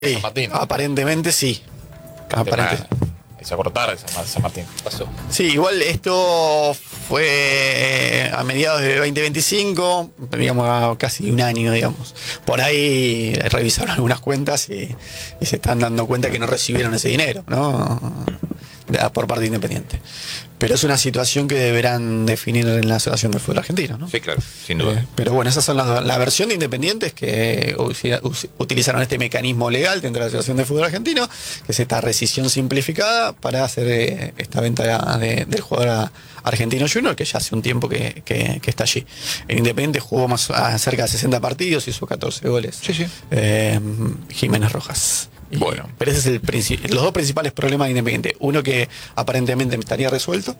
Sí, San Martín. aparentemente sí. Aparentemente. Se cortar San Martín. Pasó. Sí, igual esto fue a mediados de 2025, digamos a casi un año, digamos. Por ahí revisaron algunas cuentas y se están dando cuenta que no recibieron ese dinero, ¿no? Por parte de Independiente. Pero es una situación que deberán definir en la Asociación del Fútbol Argentino, ¿no? Sí, claro, sin duda. Pero bueno, esas son la versión de Independientes que utilizaron este mecanismo legal dentro de la Asociación del Fútbol Argentino, que es esta rescisión simplificada para hacer esta venta del jugador argentino Junior, que ya hace un tiempo que está allí. El Independiente jugó cerca de 60 partidos, hizo 14 goles. Sí, sí. Jiménez Rojas. Bueno. Pero ese es los dos principales problemas de Independiente. Uno que aparentemente estaría resuelto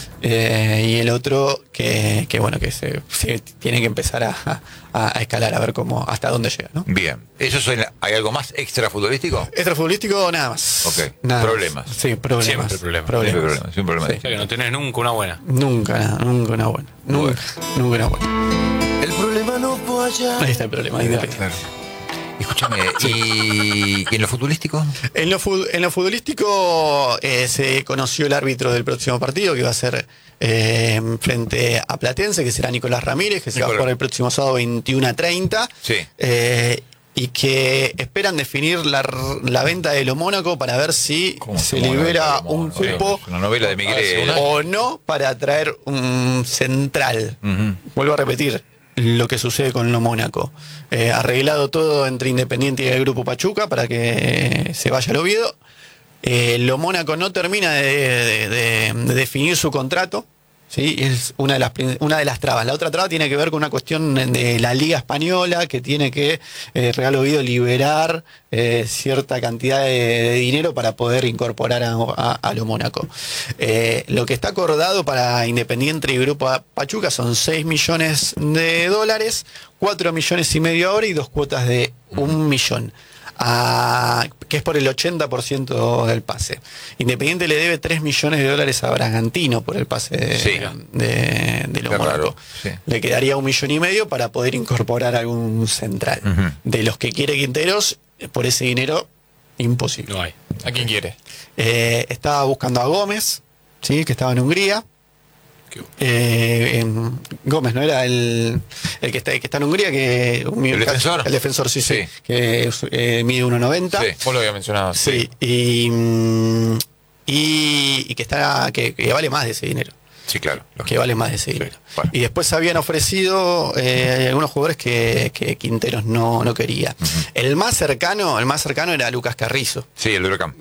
y el otro que se tiene que empezar a escalar, a ver hasta dónde llega, ¿no? Bien. ¿Hay algo más extrafutbolístico? Extrafutbolístico, nada más. Ok. Nada Problemas. más. Sí, problemas. Siempre problemas. Siempre problemas, siempre problemas. Sí. O sea que no tenés nunca una buena. Nunca una buena. Nunca una buena. El problema no fue allá. Ahí está el problema de Independiente. Claro. Escúchame, ¿y en lo futbolístico? En lo futbolístico se conoció el árbitro del próximo partido, que va a ser frente a Platense, que será Nicolás Ramírez, que se va a jugar el próximo sábado 21:30. Sí. Y que esperan definir la venta de lo Mónaco para ver si se libera un cupo Es una novela de Miguel. o no para traer un central. Vuelvo a repetir lo que sucede con lo Mónaco. Arreglado todo entre Independiente y el Grupo Pachuca para que se vaya al Oviedo. Lo Mónaco no termina de definir su contrato. Sí, es una de las trabas. La otra traba tiene que ver con una cuestión de la Liga Española, que tiene que Real Oviedo liberar cierta cantidad de dinero para poder incorporar a lo Mónaco. Lo que está acordado para Independiente y Grupo Pachuca son 6 millones de dólares, 4 millones y medio ahora y 2 cuotas de 1 millón. Que es por el 80% del pase. Independiente le debe 3 millones de dólares a Bragantino por el pase de lo Mónaco. Sí. Le quedaría 1,5 millones para poder incorporar algún central. De los que quiere Quinteros, por ese dinero, imposible. No hay. ¿A quién quiere? Estaba buscando a Gómez, ¿sí? Que estaba en Hungría. Gómez, ¿no era el que está en Hungría? ¿El defensor? El defensor, sí. Que mide 1,90. Sí. Vos lo había mencionado. Sí. Y que vale más de ese dinero. Sí, claro. Que vale más de ese dinero. Bueno. Y después habían ofrecido algunos jugadores que Quinteros no quería. El más cercano era Lucas Carrizo. Sí, el de Huracán.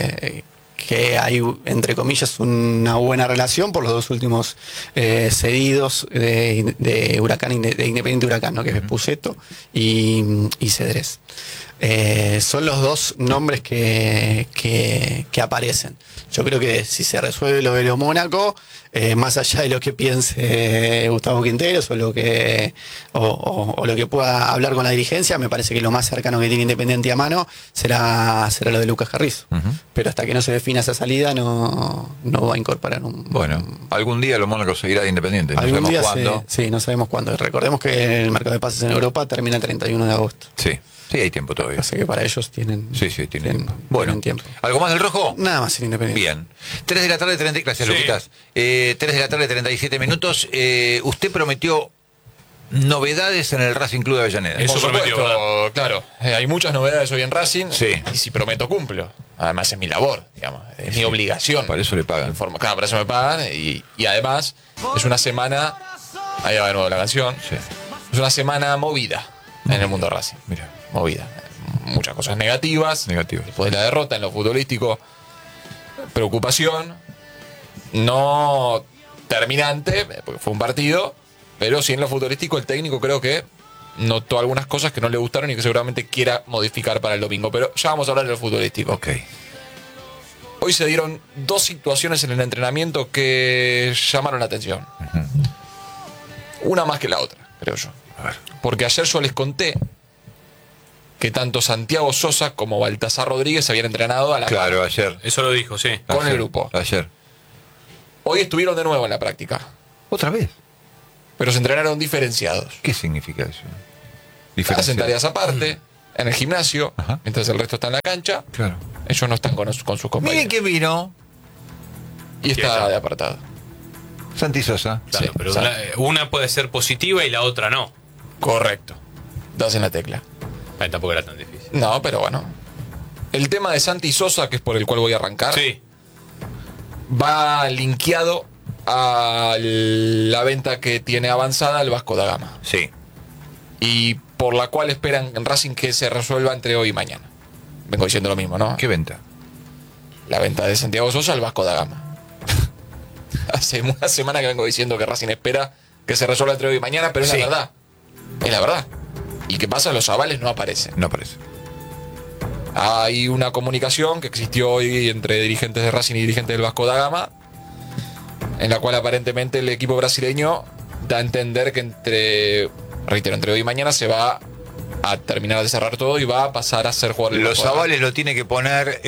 Que hay, entre comillas, una buena relación por los dos últimos cedidos de Huracán, de Independiente Huracán, ¿no? Que es Puceto y Cedrés. Son los dos nombres que aparecen. Yo creo que si se resuelve lo de lo Mónaco, más allá de lo que piense Gustavo Quinteros o lo que pueda hablar con la dirigencia, me parece que lo más cercano que tiene Independiente a mano será lo de Lucas Carrizo. Pero hasta que no se defina esa salida no va a incorporar un... Bueno, algún día lo Mónaco seguirá de Independiente. No algún sabemos día cuándo. sí, no sabemos cuándo. Recordemos que el mercado de pases en Europa termina el 31 de agosto. Sí, hay tiempo todavía. Así que para ellos tienen tienen bueno, tiempo. ¿Algo más del rojo? Nada más en Independiente. Bien. 3 de la tarde, gracias, Sí. Luquitas. 3 de la tarde, 37 minutos. Usted prometió novedades en el Racing Club de Avellaneda. Eso Por prometió, supuesto. claro. Hay muchas novedades hoy en Racing. Sí. Y si prometo, cumplo. Además es mi labor, digamos. Es mi obligación. Para eso le pagan. Claro, para eso me pagan. Y además es una semana... Ahí va de nuevo la canción. Sí. Es una semana movida en el mundo Racing. Mira. Movida. Muchas cosas negativas. Negativas. Después de la derrota en lo futbolístico, preocupación. No terminante, porque fue un partido, pero sí en lo futbolístico el técnico creo que notó algunas cosas que no le gustaron y que seguramente quiera modificar para el domingo. Pero ya vamos a hablar de lo futbolístico. Ok. Hoy se dieron 2 situaciones en el entrenamiento que llamaron la atención. Una más que la otra, creo yo. A ver. Porque ayer yo les conté que tanto Santiago Sosa como Baltasar Rodríguez habían entrenado a la Claro, ayer. Eso lo dijo, sí. con Ayer. el grupo. Ayer. Hoy estuvieron de nuevo en la práctica, ¿Otra vez? pero se entrenaron diferenciados. ¿Qué significa eso? Hacen tareas aparte, en el gimnasio, mientras el resto está en la cancha. Claro. Ellos no están con sus compañeros. Miren que vino Y está de apartado. Santi Sosa. Claro, Sí, pero exacto. una puede ser positiva y la otra no. Correcto. Das en la tecla. Tampoco era tan difícil. No, pero bueno. El tema de Santi Sosa, que es por el cual voy a arrancar, Sí. va linkeado a la venta que tiene avanzada el Vasco da Gama. Sí. Y por la cual esperan en Racing que se resuelva entre hoy y mañana. Vengo diciendo lo mismo, ¿no? ¿Qué venta? La venta de Santiago Sosa al Vasco da Gama. Hace una semana que vengo diciendo que Racing espera que se resuelva entre hoy y mañana, pero es Sí. la verdad. Es la verdad. ¿Y qué pasa? Los avales no aparecen. No aparece. Hay una comunicación que existió hoy entre dirigentes de Racing y dirigentes del Vasco da Gama, en la cual aparentemente el equipo brasileño da a entender que entre hoy y mañana se va a terminar de cerrar todo y va a pasar a ser jugador del Los Vasco da Gama. avales lo tiene que poner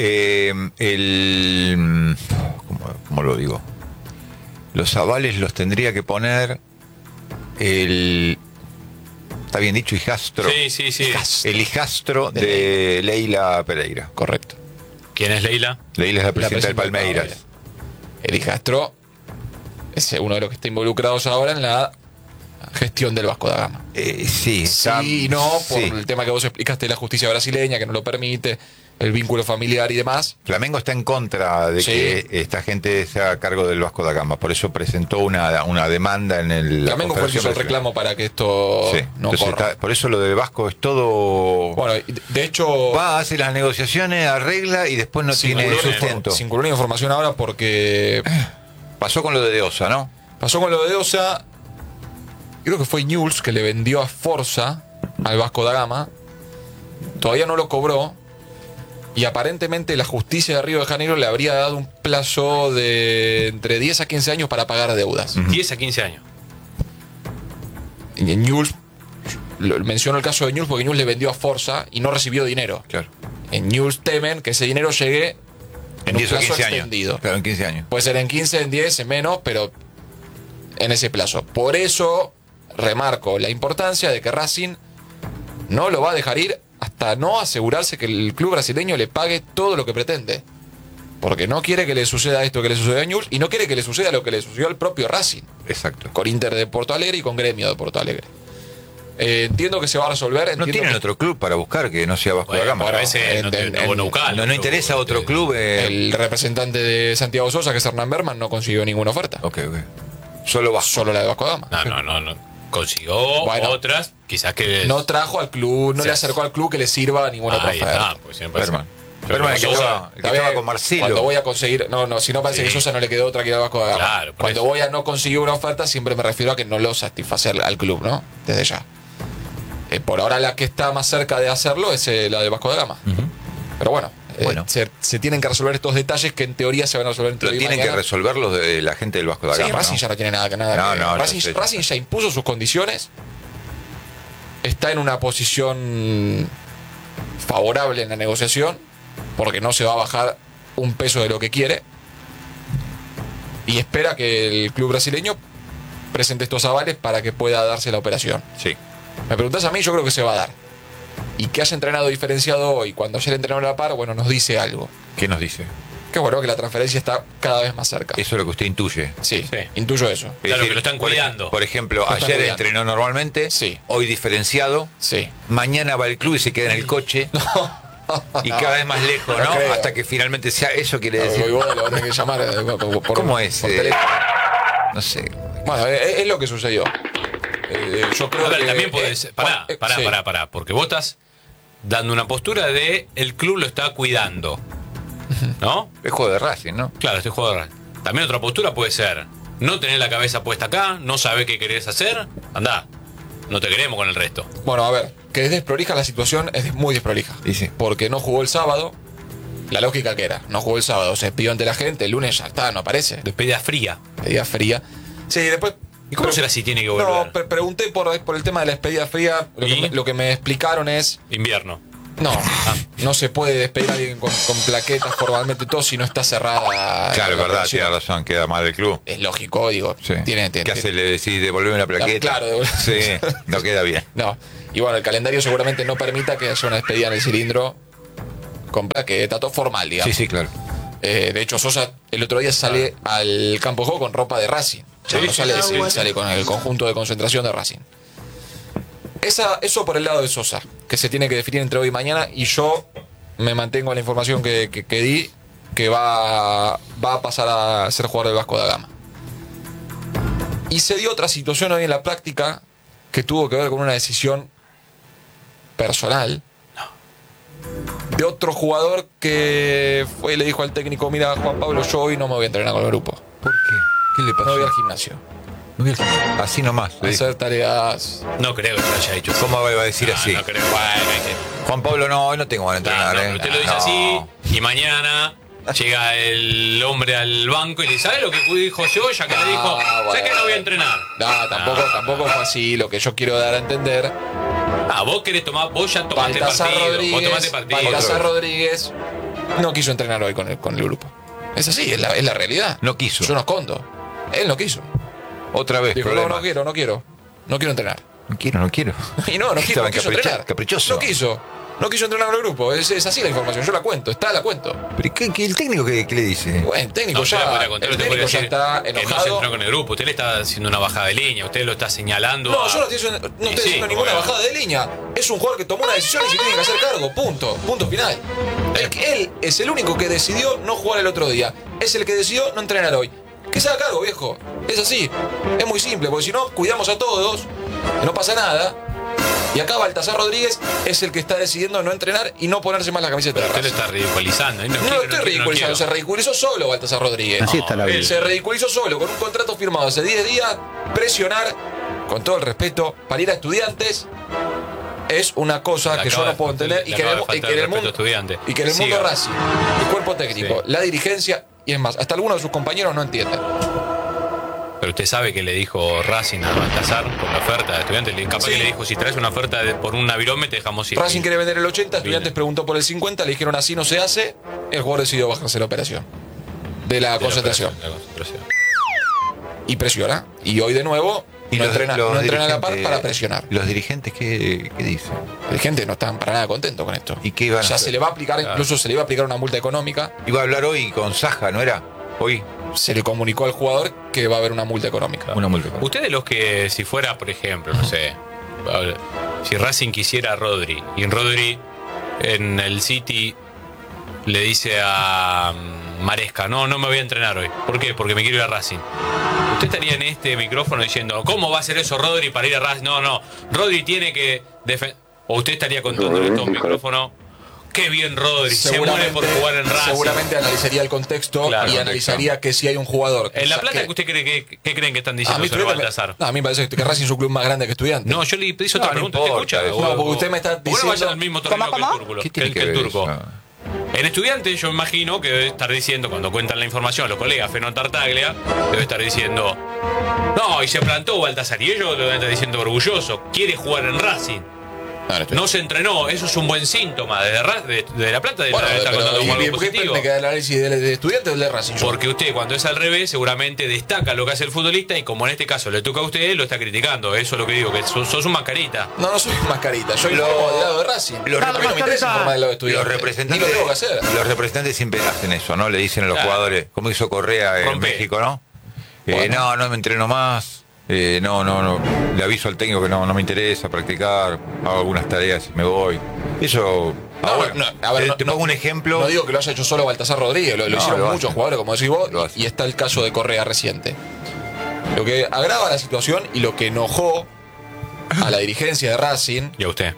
¿cómo lo digo? Los avales los tendría que poner el... ¿Está bien dicho? Hijastro. Sí. El hijastro de Leila Pereira. Correcto. ¿Quién es Leila? Leila es la presidenta del presidenta del Palmeiras. El hijastro es uno de los que está involucrados ahora en la gestión del Vasco da Gama. Sí, está- Sí y no, por sí. el tema que vos explicaste de la justicia brasileña, que no lo permite, el vínculo familiar y demás. Flamengo está en contra de Sí. que esta gente sea a cargo del Vasco da Gama. Por eso presentó una demanda en el... la Flamengo fue el que hizo el Confederación reclamo para que esto Brasileña. Sí. no Entonces corra. está- por eso lo del Vasco es todo... Bueno, de hecho, Va, hace las negociaciones, arregla y después no tiene circuló sustento. una información ahora porque Pasó con lo de Osa, ¿no? pasó con lo de Osa. Creo que fue Newell's que le vendió a Forza al Vasco da Gama. Todavía no lo cobró. Y aparentemente la justicia de Río de Janeiro le habría dado un plazo de entre 10 a 15 años para pagar deudas. 10 a 15 años. Y en Newell's, menciono el caso de Newell's porque Newell's le vendió a Forza y no recibió dinero. Claro. En Newell's temen que ese dinero llegue en un 10 o plazo 15 extendido. años. Claro, en 15 años. Puede ser en 15, en 10, en menos, pero en ese plazo. Por eso remarco la importancia de que Racing no lo va a dejar ir hasta no asegurarse que el club brasileño le pague todo lo que pretende. Porque no quiere que le suceda esto que le sucedió a Newell's y no quiere que le suceda lo que le sucedió al propio Racing, Exacto. con Inter de Porto Alegre y con Gremio de Porto Alegre. Entiendo que se va a resolver. No entiendo tienen que otro club para buscar que no sea Vasco da Bueno, Gama. a veces en- no en- bueno, buscar. No interesa otro club. el representante de Santiago Sosa, que es Hernán Berman, no consiguió ninguna oferta. Ok. Solo Vasco. Solo la de Vasco da Gama. No. Consiguió Bueno. otras, quizás que... No trajo al club, no Sí. le acercó al club que le sirva a ninguna otra Ahí oferta. está, pues siempre Berman. Yo Berman, creo el que que estaba, Sosa- el que Está estaba bien, con Marcelo. Cuando voy a conseguir, no, si no parece Sí. que Sosa no le quedó otra que ir al Vasco da Gama. Claro, por Cuando eso. voy a no conseguir una oferta, siempre me refiero a que no lo satisface al club, ¿no? Desde ya. Por ahora la que está más cerca de hacerlo es la de Vasco da Gama. Pero bueno, Bueno. se tienen que resolver estos detalles que en teoría se van a resolver entre Lo hoy y tienen que mañana. resolver los de la gente del Vasco da Sí, Gama. Racing ¿no? ya no tiene nada que No, ver. no, Racing, ya sé. Racing ya impuso sus condiciones. Está en una posición favorable en la negociación, porque no se va a bajar un peso de lo que quiere. Y espera que el club brasileño presente estos avales para que pueda darse la operación. Sí. Me preguntás a mí, yo creo que se va a dar. Y que haya entrenado diferenciado hoy, cuando ayer entrenaron a la par, bueno, nos dice algo. ¿Qué nos dice? Que bueno, que la transferencia está cada vez más cerca. Eso es lo que usted intuye. Sí, Sí. intuyo eso. Es Claro, decir, que lo están por ej- cuidando. Por ejemplo, Lo están ayer cuidando. entrenó normalmente, Sí. hoy diferenciado, Sí. mañana va al club y se queda en el coche y cada vez más lejos, No ¿no? creo. Hasta que finalmente sea eso quiere Al decir. Voivoda lo van a tener que llamar por ¿Cómo es? por teléfono. No sé. Bueno, es lo que sucedió. Yo creo A ver, que también puede ser. Pará, sí. pará. Porque vos estás dando una postura de el club lo está cuidando. ¿No? Es juego de Racing, ¿no? Claro, este jugador. También otra postura puede ser no tener la cabeza puesta acá, no saber qué querés hacer. Andá. No te queremos con el resto. Bueno, a ver, que es desprolija la situación, es muy desprolija. Y sí. Porque no jugó el sábado. La lógica que era, no jugó el sábado, se despidió ante la gente, el lunes ya está, no aparece. Despedida fría. Despedida fría. Sí, después. ¿Y cómo será si tiene que volver? No, pregunté por el tema de la despedida fría. ¿Y? Lo que me explicaron es. Invierno. No se puede despedir a alguien con plaquetas formalmente todo si no está cerrada. Claro, la verdad, operación. tiene razón, queda mal el club. Es lógico, digo. Sí. Tiene, ¿Qué hace? Le decís devolverme la plaqueta. Claro, devolver- Sí, no queda bien. No. Y bueno, el calendario seguramente no permita que haya una despedida en el cilindro con plaqueta, todo formal, digamos. Sí, claro. De hecho, Sosa el otro día sale al campo de juego con ropa de Racing. No sale con el conjunto de concentración de Racing. Eso por el lado de Sosa, que se tiene que definir entre hoy y mañana, y yo me mantengo en la información que di, que va a pasar a ser jugador del Vasco da Gama. Y se dio otra situación hoy en la práctica que tuvo que ver con una decisión personal de otro jugador que fue y le dijo al técnico: mira, Juan Pablo, yo hoy no me voy a entrenar con el grupo. ¿Por qué? ¿Qué le No pasó? voy al gimnasio. No voy al gimnasio. Así nomás. A hacer tareas. No creo que lo haya dicho. ¿Cómo va a decir así? No creo. Bueno, hay Juan Pablo, no, hoy no tengo ganas de que- entrenar, pero usted lo dice No. así y mañana llega el hombre al banco y le dice: ¿sabe lo que dijo Cebolla? Que le dijo: sé bueno. que no voy a entrenar. No, tampoco fue así. Lo que yo quiero dar a entender. Vos querés tomar, vos ya tomaste Baltasar partido. Vos Rodríguez, tomaste partido. Baltasar Rodríguez no quiso entrenar hoy con el grupo. Es así, es la realidad. No quiso. Yo no escondo. Él no quiso. Otra vez, Dijo: problema. no quiero entrenar. No quiero. Y no Estaba quiso entrenar. caprichoso. No quiso entrenar con el grupo. Es así la información. Yo la cuento. La cuento. ¿Pero qué el técnico qué le dice? Bueno, el técnico No, usted le ya. podría contar, El usted podría técnico ya decir está que no se enojado. entrenó con el grupo. Usted le está haciendo una bajada de línea. Usted lo está señalando. No, a- yo no estoy Y sí, haciendo ninguna bueno. bajada de línea. Es un jugador que tomó una decisión y se tiene que hacer cargo. Punto final. Él es el único que decidió no jugar el otro día. Es el que decidió no entrenar hoy. Que se haga cargo, viejo. Es así. Es muy simple, porque si no, cuidamos a todos. Que no pasa nada. Y acá Baltasar Rodríguez es el que está decidiendo no entrenar y no ponerse más la camiseta de Usted lo Racing. está ridiculizando. No lo estoy ridiculizando, se ridiculizó solo Baltasar Rodríguez. Así está la vida. Se ridiculizó solo, con un contrato firmado hace 10 días, presionar, con todo el respeto, para ir a Estudiantes, es una cosa Le que yo acaba no puedo de- entender le y que en acaba el, de y faltar que en el el mundo, respeto a Estudiantes. y que en el mundo Siga. Racing, el cuerpo técnico, Sí. la dirigencia, y es más, hasta algunos de sus compañeros no entienden. Pero usted sabe que le dijo Racing a Baltasar con la oferta de estudiantes. Capaz Sí. que le dijo: si traes una oferta por un avirome, te dejamos ir. Racing quiere vender el 80, Estudiantes Viene. preguntó por el 50, le dijeron así no se hace, el jugador decidió bajarse la operación de la concentración. De la concentración. Y presiona. Y hoy de nuevo no entrena a la par dirigentes- para presionar. Los dirigentes, ¿qué dicen? La gente no está para nada contento con esto. ¿Y qué iban a Ya hacer? se le va a aplicar, incluso se le iba a aplicar una multa económica. Iba a hablar hoy con Saja, ¿no era? Hoy. Se le comunicó al jugador que va a haber una multa económica. Una multa. Usted de los que, si fuera, por ejemplo, no sé, si Racing quisiera a Rodri y Rodri en el City le dice a Maresca: no me voy a entrenar hoy. ¿Por qué? Porque me quiero ir a Racing. Usted estaría en este micrófono diciendo: ¿cómo va a hacer eso Rodri para ir a Racing? No, Rodri tiene que defender. O usted estaría contando en estos micrófonos: qué bien Rodri, se muere por jugar en Racing. Seguramente analizaría el contexto Claro, y analizaría que si hay un jugador. En La Plata, ¿qué usted cree ¿qué creen que están a diciendo mí, sobre Estudiantes Baltasar? no, a mí me parece que Racing es un club más grande que Estudiantes. No, yo le hice otra No, pregunta. no ¿Usted importa escucha? eso. No, porque usted me está ¿Por qué no vayan diciendo- al mismo torneo que el turco? ¿Qué tiene que que el ver turco. eso? En Estudiantes yo imagino que debe estar diciendo, cuando cuentan la información, los colegas Feno Tartaglia, debe estar diciendo: no, y se plantó Baltasar, y ellos lo deben estar diciendo orgulloso, quiere jugar en Racing. No se entrenó, eso es un buen síntoma. De La Plata Bueno, está pero, contando como ¿y algo por qué positivo. pretende que el análisis de Estudiantes o el de Racing? Yo- Porque usted, cuando es al revés, seguramente destaca lo que hace el futbolista, y como en este caso le toca a usted, lo está criticando. Eso es lo que digo, que sos un mascarita. No soy mascarita. Yo informo del lado de Racing. Los A mí no me interesa informar del lado de Estudiantes. Ni lo tengo que hacer. Los representantes siempre hacen eso, ¿no? Le dicen a los Claro. jugadores, como hizo Correa en Rompe. México, ¿no? Bueno. No me entreno más. No. Le aviso al técnico que no me interesa practicar. Hago algunas tareas y me voy. Eso. Te pongo un ejemplo. No digo que lo haya hecho solo Baltasar Rodríguez, lo No, hicieron lo muchos hace. jugadores, como decís vos, Lo hace. y está el caso de Correa reciente. Lo que agrava la situación y lo que enojó a la dirigencia de Racing. ¿Y a usted?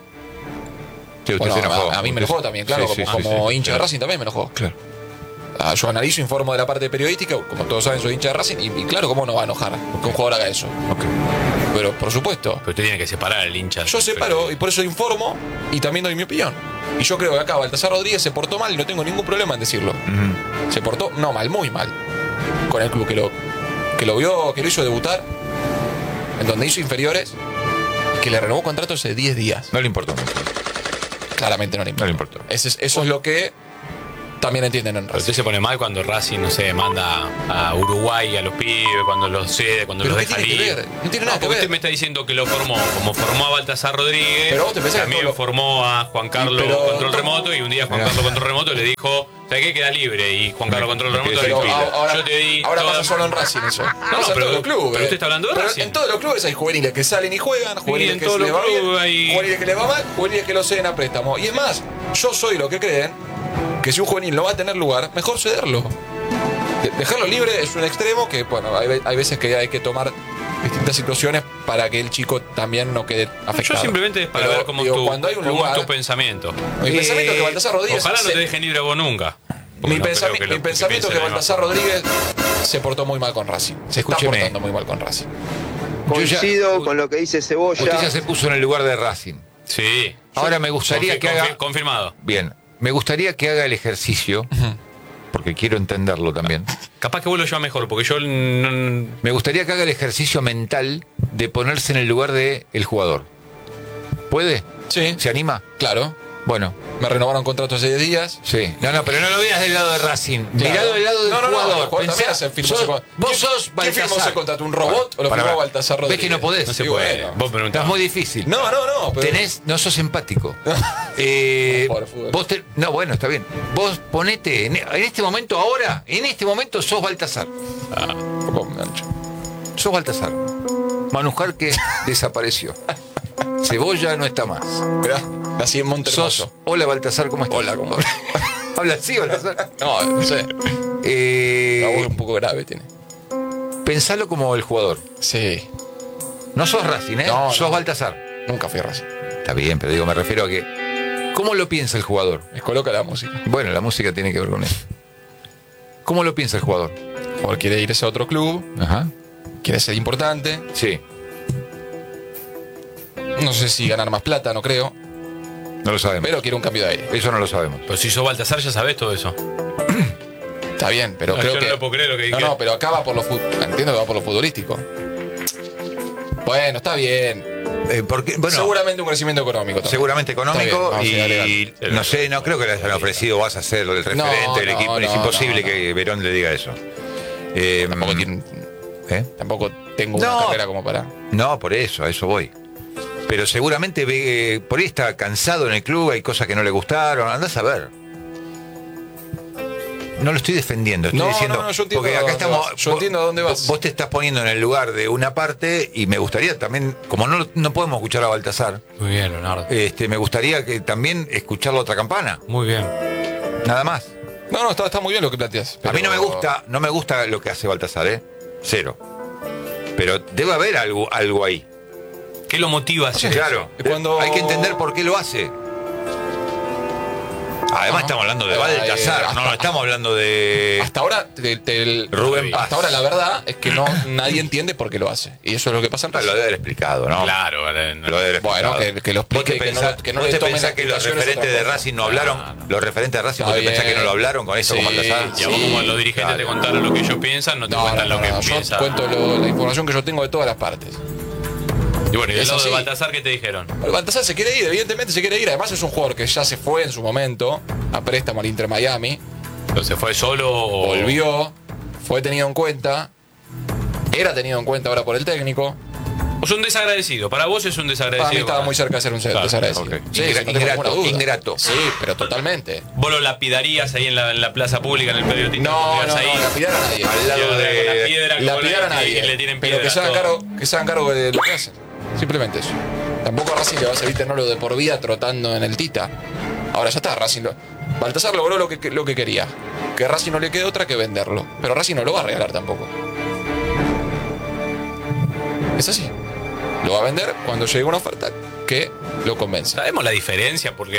Sí, usted Bueno, se enojó. a mí me enojó también, claro, Sí, como sí, hincha de claro. Racing también me enojó. Claro. Yo analizo, informo de la parte periodística, como todos saben soy hincha de Racing, y claro, ¿cómo no va a enojar que un jugador haga eso? Ok. Pero por supuesto, Pero usted tiene que separar al hincha. yo separo y por eso informo y también doy mi opinión. Y yo creo que acá Baltasar Rodríguez se portó mal y no tengo ningún problema en decirlo. Ujú. Se portó, no mal, muy mal. Con el club que lo vio, que lo hizo debutar, en donde hizo inferiores, y que le renovó contrato hace 10 días. No le importa mucho. claramente no le importó. Eso es lo que también entienden en Pero Racing. usted se pone mal cuando Racing, no sé, manda a Uruguay a los pibes, cuando los cede, cuando ¿Pero los qué deja tiene que libre. ver? No tiene nada que porque ver. usted me está diciendo que lo formó, como formó a Baltasar Rodríguez, Pero vos te pensás que también todo- formó a Juan Carlos Pero- Control Remoto, y un día Juan Carlos Control Remoto le dijo, ¿sabes qué? Queda libre, y Juan Carlos Control Remoto le Pero dijo, ahora, yo te di ahora toda- pasa solo en Racing eso. Pasa en pero- todos los clubes. pero usted está hablando de Pero Racing. En todos los clubes hay juveniles que salen y juegan, juveniles en que todos se les los va bien, clubes hay- juveniles que les va mal, juveniles que lo ceden a préstamo. Y es más, yo soy lo que creen que si un juvenil no va a tener lugar, mejor cederlo. Dejarlo libre es un extremo que, bueno, hay veces que hay que tomar distintas situaciones para que el chico también no quede afectado. Yo simplemente es para Pero, ver cómo, digo, cuando hay un cómo lugar, es tu pensamiento. mi pensamiento es que Baltasar Rodríguez Ojalá no te dejen libre vos nunca. Porque Mi, no pensamiento creo es que piensen lo Baltasar mismo. Rodríguez se portó muy mal con Racing. Se está Escúcheme. portando muy mal con Racing. Coincido con lo que dice Cebolla. Usted ya se puso en el lugar de Racing. Sí. Ahora me gustaría que haga... Confirmado. Bien, me gustaría que haga el ejercicio, porque quiero entenderlo también. Capaz que vos lo llevas mejor, porque yo no... Me gustaría que haga el ejercicio mental de ponerse en el lugar del jugador. ¿Puede? Sí, ¿Se anima? claro. Bueno, Me renovaron contrato hace 10 días. sí. No, pero no lo veas del lado de Racing. Claro. Miralo del lado del No, el jugador. jugador Pensá, también se firmó sos- ese con- vos ¿Quién- sos ¿Quién firmó Baltasar. ese contrato? ¿Un robot o lo Pará, firmó pará. Baltasar Rodríguez? Ves que no podés. No se Y puede. bueno. Vos preguntás. Estás muy difícil. No, pero... No sos empático. Pobre fútbol. No, bueno, está bien. Vos ponete, en este momento, ahora, en este momento sos Baltasar. Un poco ancho. Sos Baltasar. Manujar que desapareció. Cebolla no está más. Mirá, nací en Monte Sos. Hermoso. Hola Baltasar, ¿cómo estás? Hola, ¿cómo? Habla así, Baltasar. No sé. La voz Eh, un poco grave tiene. pensalo como el jugador. Sí. No sos Racing, ¿eh? No, sos no. Baltasar. Nunca fui a Racing. Está bien, pero digo, me refiero a que. ¿Cómo lo piensa el jugador? Me coloca la música. Bueno, la música tiene que ver con eso. ¿Cómo lo piensa el jugador? El jugador quiere irse a otro club, Ajá. quiere ser importante. Sí, No sé si ganar más plata, no creo. no lo sabemos. Pero quiere un cambio de aire. Eso no lo sabemos. Pero si sos Baltasar ya sabés todo eso. Está bien, pero No, creo yo que... no lo puedo creer lo que No, dije. no, pero acá va por lo entiendo que va por lo futbolístico. Bueno, está bien. Bueno, Seguramente un crecimiento económico también. seguramente económico Está bien, vamos a llegar y legal. no sé, no creo que le hayan ofrecido vas a ser el referente No, del no, equipo. Es no, imposible no. que Verón le diga eso. Tampoco, tiene- tampoco tengo una No. carrera como para... No, por eso, a eso voy. Pero seguramente por ahí está cansado en el club, hay cosas que no le gustaron, andás a ver. No lo estoy defendiendo, estoy No, diciendo. no, yo entiendo porque a acá dónde estamos. vas. Yo entiendo a dónde vas. Vos te estás poniendo en el lugar de una parte y me gustaría también, como no podemos escuchar a Baltasar, Muy bien, Leonardo. me gustaría que también escuchar la otra campana, Muy bien. nada más. No, está muy bien lo que planteas. A mí no me gusta lo que hace Baltasar, cero. Pero debe haber algo ahí. ¿Qué lo motiva a hacer Claro, Es cuando- hay que entender por qué lo hace. Además estamos hablando de Baltasar, no estamos hablando de Hasta ahora, Rubén Paz. hasta ahora la verdad es que nadie entiende por qué lo hace. Y eso es lo que pasa en Lo Racing. debe haber explicado, ¿no? Claro, Lo debe haber explicado. Bueno, que lo ¿Vos te explique, pensás que no vos le te tomen pensás que los explicaciones referentes otra de cosa? Racing no hablaron? Los referentes de Racing, ¿vos te Está pensás que bien. no lo hablaron con esto, Sí, con Baltasar? Y a vos como los dirigentes te contaron lo que ellos piensan, no te cuentan lo que Yo piensan. cuento la información que yo tengo de todas las partes. Y bueno, y del Es lado de así. Baltasar, ¿qué te dijeron? Bueno, Baltasar se quiere ir, evidentemente se quiere ir. Además es un jugador que ya se fue en su momento a préstamo al Inter Miami. ¿Se fue solo o...? Volvió, fue tenido en cuenta. Era tenido en cuenta ahora por el técnico. Es un desagradecido. Para vos es un desagradecido. Para mí estaba muy cerca de ser un Claro, desagradecido. ok. Sí, no tengo ninguna duda. Ingrato. Sí, pero totalmente. ¿Vos lo lapidarías ahí en la plaza pública, en el predio Tito? No, ¿Pondrías ahí? lapidar a nadie. Al lado Con la de... piedra, Lapidar a y nadie. le tienen Pero piedra. que se hagan todo. cargo de lo que hacen. Simplemente eso. Tampoco a Racing le va a servir tenerlo de por vida trotando en el Tita. Ahora ya está, Baltasar logró lo que quería. Que a Racing no le quede otra que venderlo. Pero Racing no lo va a regalar tampoco. Es así. Lo va a vender cuando llegue una oferta que lo convenza. Sabemos la diferencia porque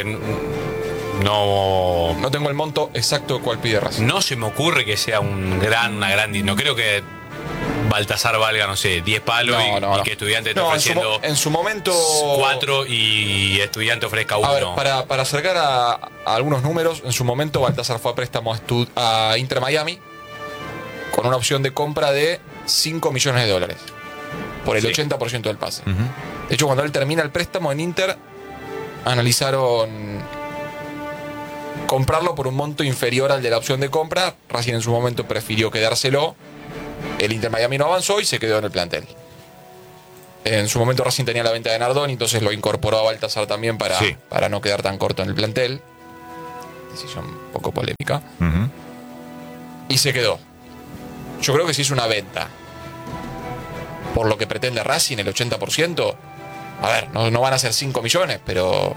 no No tengo el monto exacto cual pide Racing. se me ocurre que sea una gran... No creo que Baltasar valga, no sé, 10 palos y que Estudiante esté No, ofreciendo en su momento 4 y Estudiante ofrezca 1. A ver, para acercar a algunos números, en su momento Baltasar fue a préstamo a Inter Miami con una opción de compra de $5 millones por el Sí. 80% del pase. De hecho, cuando él termina el préstamo en Inter, analizaron comprarlo por un monto inferior al de la opción de compra. Racing en su momento prefirió quedárselo. El Inter Miami no avanzó y se quedó en el plantel. En su momento Racing tenía la venta de Nardoni, entonces lo incorporó a Baltasar también para no quedar tan corto en el plantel. Decisión un poco polémica. Y se quedó. Yo creo que si es una venta por lo que pretende Racing, el 80%, a ver, no van a ser 5 millones, pero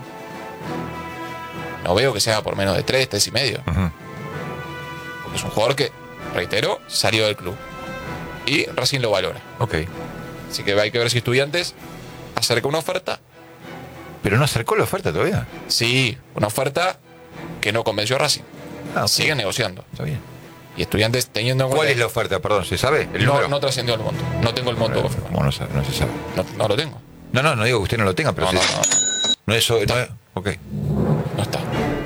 no veo que sea por menos de 3 y medio. Porque es un jugador que, reitero, salió del club. Y Racing lo valora. Ok. Así que hay que ver si Estudiantes acerca una oferta. ¿Pero no acercó la oferta todavía? Sí, una oferta que no convenció a Racing. Okay. Siguen negociando. Está bien. Y Estudiantes teniendo en cuenta... ¿Cuál es la oferta? Perdón, ¿se sabe? No trascendió el monto. No tengo el monto confirmado. ¿Cómo no se sabe? No lo tengo. No digo que usted no lo tenga, pero No es eso. Ok. No está.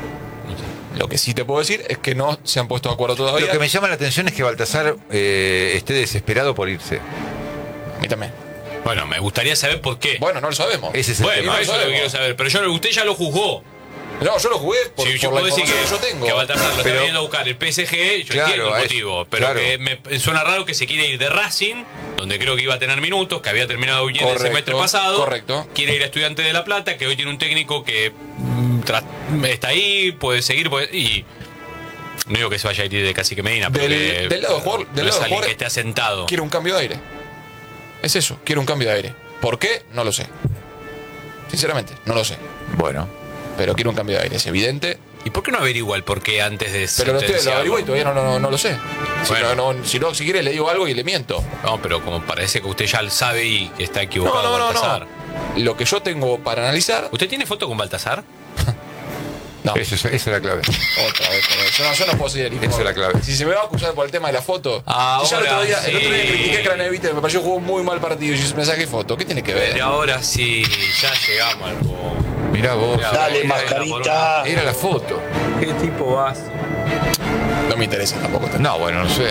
Lo que sí te puedo decir es que no se han puesto de acuerdo todavía. Lo que me llama la atención es que Baltasar esté desesperado por irse. A mí también. Bueno, me gustaría saber por qué. Bueno, no lo sabemos. Ese es el Bueno, tema. eso es lo que quiero saber. Pero usted ya lo juzgó. No, yo lo jugué por Si yo la puedo decir información que yo tengo. que Baltasar lo está Pero- viniendo a buscar el PSG, yo Claro, entiendo el es- motivo. Pero claro. que me suena raro que se quiere ir de Racing, donde creo que iba a tener minutos, que había terminado bien el semestre pasado. Correcto. Quiere ir a Estudiantes de La Plata, que hoy tiene un técnico que está ahí, puede seguir, y no digo que se vaya a ir de Cacique Medina, pero Del lado del jugador, no es alguien que esté asentado. Quiere un cambio de aire. Es eso, quiere un cambio de aire. ¿Por qué? No lo sé. Sinceramente, no lo sé. Bueno. Pero quiere un cambio de aire, es evidente. ¿Y por qué no averigua el por qué antes de Pero lo sentenciarlo? averigué y todavía no lo sé. Bueno. Si quiere le digo algo y le miento. No, pero como parece que usted ya sabe y que está equivocado Baltasar. Lo que yo tengo para analizar... ¿Usted tiene foto con Baltasar? No. Esa es la clave. Otra vez. Yo no puedo seguir el informe. Esa es la clave. Si se me va a acusar por el tema de la foto. Ahora si ya el otro día sí. critiqué a Craneviter, me pareció que jugó un muy mal partido y me saqué foto. ¿Qué tiene que ver? Pero ahora sí, ya llegamos al gol. Mirá vos. Dale, mascarita. Era la foto. ¿Qué tipo vas? No me interesa tampoco. No, bueno, no sé.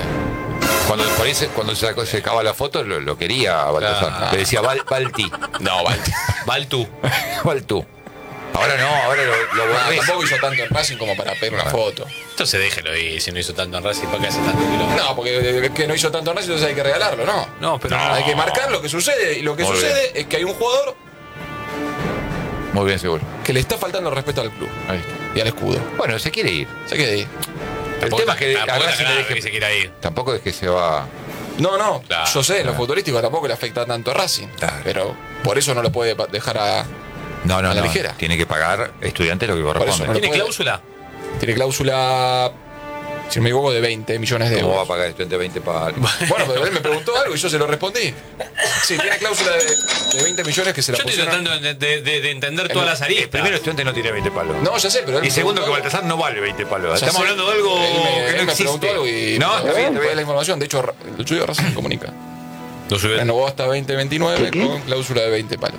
Cuando se acaba la foto lo quería Baltasar. Claro. Le decía Balti. No, vale. Baltu. Baltu. Ahora no, ahora lo borré. Tampoco hizo tanto en Racing como para pedir una foto. Entonces déjelo ir, si no hizo tanto en Racing, ¿para qué hace tanto quilombo? No, porque es que no hizo tanto en Racing, entonces hay que regalarlo, ¿no? No, pero Hay que marcar lo que sucede. Y lo que Muy sucede es que hay un jugador Muy bien, seguro. que le está faltando el respeto al club Ahí está. y al escudo. Bueno, se quiere ir. Se quiere ir. El tema es que a tampoco Racing le deje. que se quiera ir. Tampoco es que se va. No, Claro, yo sé, en lo futbolístico tampoco le afecta tanto a Racing. Claro. Pero por eso no lo puede dejar a No, la no. ligera. Tiene que pagar Estudiantes lo que eso corresponde. no lo ¿Tiene puede. cláusula? Tiene cláusula, si no me equivoco, de 20 millones de ¿Cómo va a euros. pagar Estudiantes 20 para.? Bueno, pero él me preguntó algo y yo se lo respondí. Sí, tiene cláusula de 20 millones que se la Yo estoy pusieron. tratando de entender todas las aristas. Primero, Estudiantes no tiene 20 palos. No, ya sé, pero él Y me segundo, que preguntó Baltasar no vale 20 palos. Ya Estamos sé. hablando de algo Él me- que él no me preguntó algo existe. y No, está bien, está fue bien. la información. De hecho, el suyo Racing comunica. Lo subió. Renovó hasta 2029 con cláusula de 20 palos.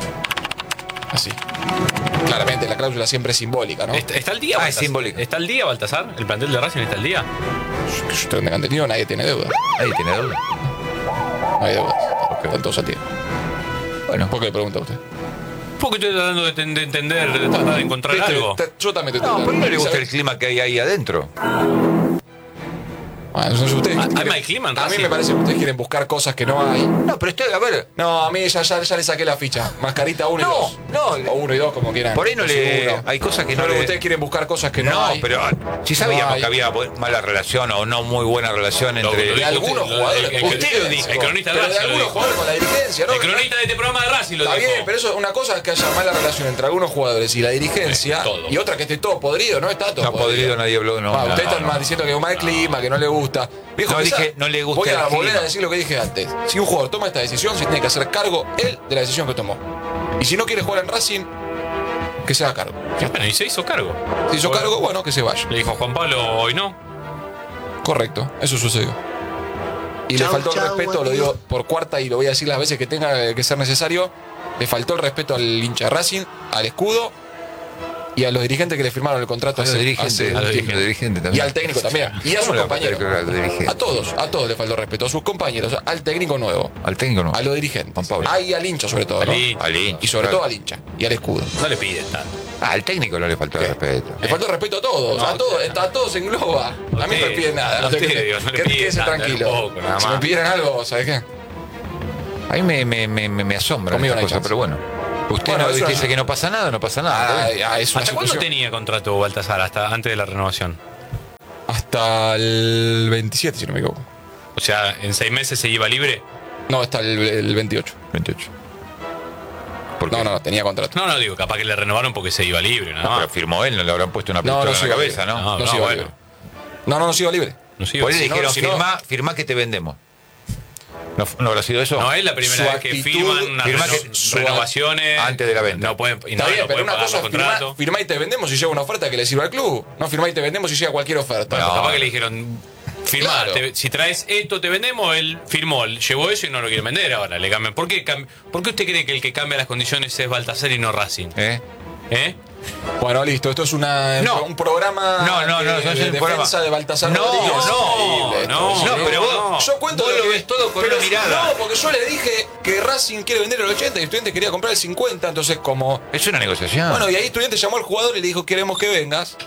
Así. Claramente, la cláusula siempre es simbólica, ¿no? ¿Está al día? Ah, es Baltasar? simbólico. ¿Está al día, Baltasar? ¿El plantel de Racing está al día? Yo tengo entendido, nadie tiene deuda. Nadie tiene deuda. No hay deudas. Están todos a tiempo. Bueno. ¿Por qué le pregunta a usted? Porque estoy tratando de entender, de tratar de encontrar algo. Yo también te No, estoy ¿por qué no le tratando. gusta el clima que hay ahí adentro? Ah, entonces ustedes ¿Hay quieren- mal clima en A mí Racing? me parece que ustedes quieren buscar cosas que no hay. No, pero estoy, a ver. No, a mí ya le saqué la ficha. Mascarita 1 y No, 2. no. O 1 y 2, como quieran. Por ahí no Dos y le. uno. Hay cosas que No, no le. ustedes quieren buscar cosas que no, No, hay. pero si sabíamos No hay. que había mala relación o no muy buena relación entre. De algunos jugadores. Usted lo dijo. El cronista de Pero de Racing lo algunos dijo. jugadores con la dirigencia, ¿no? El cronista de este programa de Racing lo Está dijo. bien, pero eso una cosa es que haya mala relación entre algunos jugadores y la dirigencia. Todo. Y otra que esté todo podrido, ¿no? Está todo No, podrido nadie habló, no. Ustedes no, están no. más diciendo que es un mal clima, que no le gusta. Viejo, No, pensá, dije, no le gusta voy a el volver clima. a decir lo que dije antes. Si un jugador toma esta decisión, se tiene que hacer cargo él de la decisión que tomó. Y si no quiere jugar en Racing, que se haga cargo. Bueno, y se hizo cargo. Si hizo cargo, bueno, que se vaya. Le dijo a Juan Pablo, hoy no. Correcto, eso sucedió. Y le Chau, faltó el chau, respeto, lo amigo. digo por cuarta y lo voy a decir las veces que tenga que ser necesario. Le faltó el respeto al hincha de Racing, al escudo y a los dirigentes que le firmaron el contrato A los dirigentes también. y al técnico también. Y a sus compañeros. A todos le faltó respeto. A sus compañeros, al técnico nuevo. Al técnico no. A los dirigentes. Juan Pablo. Y al hincha sobre todo, ¿no? Al hincha, Y sobre claro. todo al hincha. Y al escudo. No le piden tanto. Al técnico no le faltó respeto. Le faltó respeto a todos. A todos engloba. A mí no me piden nada. No le piden Quédese tanto, tranquilo. poco, nada Si me más. pidieran algo, ¿sabes qué? A mí me asombra Conmigo esta no hay cosa, chance. pero bueno. Usted Bueno, no eso dice es- que no pasa nada, no pasa nada. Es una ¿Hasta cuándo situación- tenía contrato Baltasar? Hasta antes de la renovación. Hasta el 27, si no me equivoco. O sea, en 6 meses se iba libre. No, hasta el 28. 28. ¿Por qué? No, tenía contrato. No, digo, capaz que le renovaron porque se iba libre, nada Pero más. firmó él, no le habrán puesto una No, pistola no en se la iba cabeza, libre. ¿no? No se iba bueno. libre. No se iba libre. No se iba. Por eso Si no, dijeron, si no- firmá que te vendemos. ¿No habrá sido eso? No es la primera Su vez que actitud- firman unas firma renovaciones antes de la venta. No pueden, y Está no, bien, no pero pueden una pagar cosa los es contratos. firmá y te vendemos si llega una oferta que le sirva al club. No, firmá y te vendemos si llega cualquier oferta. Bueno, No. capaz que le dijeron, firmá, Claro. si traes esto te vendemos, él firmó, él llevó eso y no lo quiere vender ahora, le cambian. ¿Por qué usted cree que el que cambia las condiciones es Baltasar y no Racing? ¿Eh? ¿Eh? Bueno, listo. Esto es un programa de defensa de Baltasar Rodríguez. No, pero vos- Yo cuento vos lo lo que- ves todo con pero una mirada. No, porque yo le dije que Racing quiere vender el 80 y Estudiantes quería comprar el 50, entonces como... Es una negociación. Bueno, y ahí Estudiantes llamó al jugador y le dijo, queremos que vengas.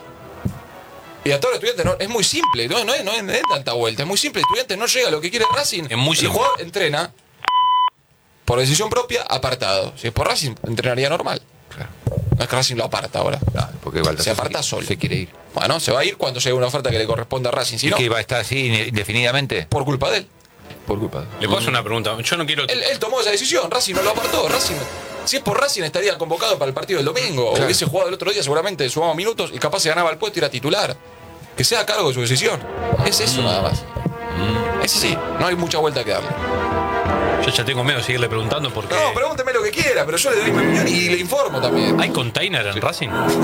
Y hasta ahora Estudiantes no, es muy simple, no es tanta vuelta, es muy simple. Estudiantes no llega a lo que quiere Racing. Es muy el simple. jugador entrena por decisión propia, apartado. Si es por Racing, entrenaría normal. Claro. No es que Racing lo aparta ahora. No, porque Baltasar Se aparta solo. Se quiere ir. Bueno, se va a ir cuando llegue una oferta que le corresponda a Racing. Si ¿Y no, que va a estar así indefinidamente? por culpa de él. Por culpa. Le puedo hacer una pregunta. Yo no quiero. Él tomó esa decisión, Racing no lo apartó. Racing, si es por Racing, estaría convocado para el partido del domingo. O hubiese jugado el otro día, seguramente sumaba minutos y capaz se ganaba el puesto y era titular. Que sea a cargo de su decisión. Es eso nada más. Es así, no hay mucha vuelta que darle. Yo ya tengo miedo de seguirle preguntando porque. No, pregúnteme lo que quiera, pero yo le doy mi opinión y le informo también. ¿Hay container en Racing?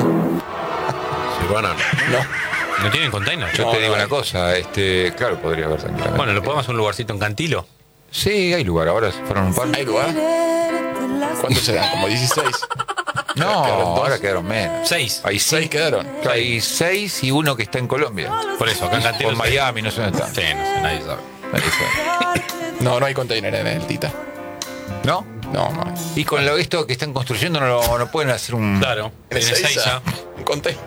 Silvana, No. ¿No tienen container? Yo No, te digo no. una cosa, claro, podría haber tranquilamente. Bueno, ¿lo podemos hacer un lugarcito en Cantilo? Sí, hay lugar, ahora fueron un par. ¿Hay lugar? ¿Cuántos se dan? ¿Como 16? No, quedaron dos. ahora quedaron menos. 6. Hay 6 quedaron. Hay 6 y uno que está en Colombia. Por eso, acá en O Cantilo. en Miami, no sé dónde está. Sí, no sé, nadie sabe. Nadie sabe. No, no hay container en el Tita. ¿No? No, no hay. Y con esto que están construyendo no pueden hacer un... Claro, En tiene Ezeiza, 6 ya. un container.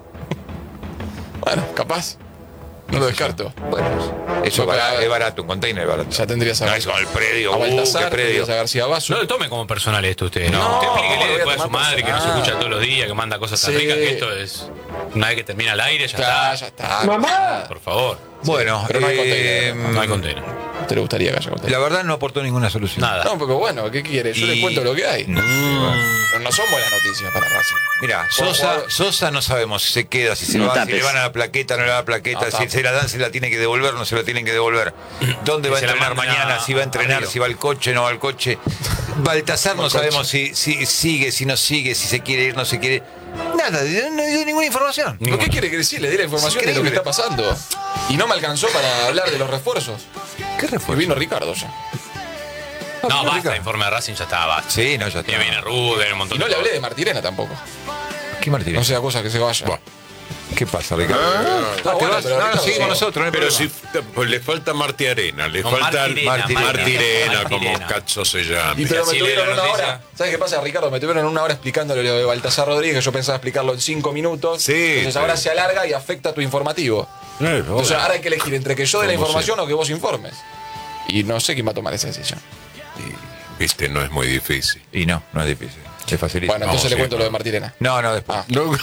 Bueno, capaz. No lo descarto. Bueno, eso No, es barato, un container es barato. Ya tendrías a No es como el predio, a Baltasar, qué predio. tendrías a García Basso. No lo tome como personal esto usted. No, Usted lo explíquele voy a después a su tomar madre que nos personal. escucha todos los días, que manda cosas tan Sí. ricas, que esto es. Una vez que termina el aire, ya Ya, está. ya está. ¡Mamá! Por favor. Bueno, pero no hay container. No hay container. ¿Te le gustaría que haya container? la verdad no aportó ninguna solución. Nada. No, porque bueno, ¿qué quiere? Yo Y- le cuento lo que hay. No, Pero no son buenas noticias para Racing. Mira, Por favor. Sosa no sabemos si se queda, si se No va, si tapes. le van a la plaqueta, no le van a la plaqueta, No si tapes. se la dan, se la tiene que devolver, no se la tienen que devolver. ¿Dónde Que va a se la entrenar manden mañana? a- Si va a entrenar, Río. si va al coche, no va al coche. Baltasar no Al coche. sabemos si sigue, si no sigue, si se quiere ir, no se quiere. Nada, no dio ninguna información. ¿Por qué quiere que decir? Le dé la información de lo que increíble. está pasando. Y no me alcanzó para hablar de los refuerzos. ¿Qué Y refuerzo? vino Ricardo ya. No, basta, informe de Racing ya está, basta. Sí, no, ya Ya está. viene Ruder, un montón Y no de le hablé cosas. de Martirena tampoco. ¿Qué Martínez? No sea cosa que se vaya. ¿Qué pasa, Ricardo? Ah, ¿Te bueno, vas? pero No, Ricardo, seguimos sí. nosotros, no hay Pero problema. si pues, le falta Marti Arena, le No, falta Martirena, Martirena, como Martirena. Cazzo se llama. Y pero me así lee tuvieron la una noticia. hora. ¿Sabes qué pasa, Ricardo? Me tuvieron una hora explicándole lo de Baltasar Rodríguez. Yo pensaba explicarlo en 5 minutos. Sí, Entonces sí. ahora se alarga y afecta a tu informativo. Entonces ahora hay que elegir entre que yo dé la ¿Cómo información o que vos informes. Y no sé quién va a tomar esa decisión. Viste, no es muy difícil. Y no es difícil. Es facilísimo. Bueno, entonces sí, le cuento no. lo de Martirena. No, después. Ah. No,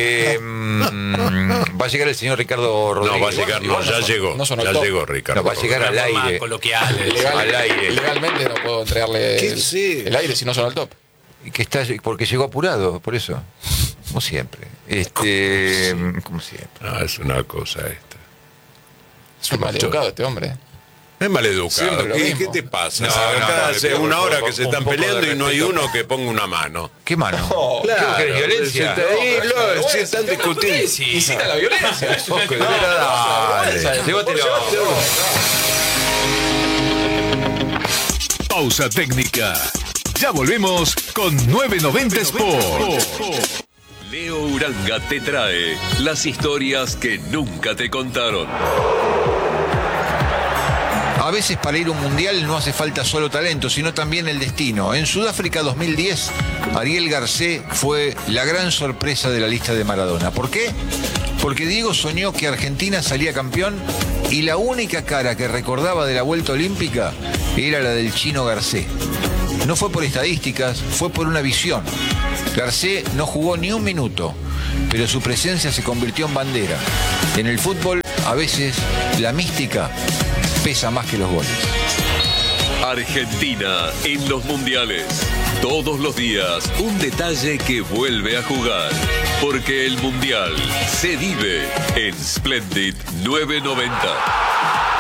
Va a llegar el señor Ricardo Rodríguez. no va a llegar, igual no, no ya son- llegó. no sonó el Ya top. llegó Ricardo. No, va a llegar al Una forma aire. coloquial. Al aire. Legalmente no puedo entregarle ¿Qué sé? el aire si no son al top. Que está, porque llegó apurado, por eso. Como siempre. Como siempre. No, es una cosa esta. Es un maleducado este hombre. Es maleducado. Siempre lo ¿Qué mismo. te pasa? No, Acá no, hace pero una por hora favor, que se un están poco de peleando y no hay respeto. uno que ponga una mano. ¿Qué mano? No, ¿Qué vos querés, violencia? Se están discutiendo. Incita a la violencia. Es una- Poco, No, dale. vergüenza. Llévatelo. Pausa técnica. Ya volvemos con 990 Sport. Leo Uranga te trae las historias que nunca te contaron. A veces para ir a un mundial no hace falta solo talento, sino también el destino. En Sudáfrica 2010, Ariel Garcés fue la gran sorpresa de la lista de Maradona. ¿Por qué? Porque Diego soñó que Argentina salía campeón y la única cara que recordaba de la vuelta olímpica era la del Chino Garcés. No fue por estadísticas, fue por una visión. Garcés no jugó ni un minuto, pero su presencia se convirtió en bandera. En el fútbol, a veces, la mística pesa más que los goles. Argentina en los mundiales. Todos los días, un detalle que vuelve a jugar. Porque el mundial se vive en Splendid 990.